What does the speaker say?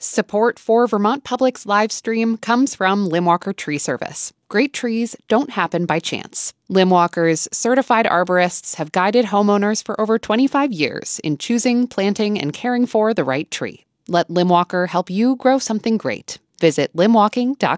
Support for Vermont Public's live stream comes from Limwalker Tree Service. Great trees don't happen by chance. Limwalker's certified arborists have guided homeowners for over 25 years in choosing, planting, and caring for the right tree. Let Limwalker help you grow something great. Visit limwalking.com.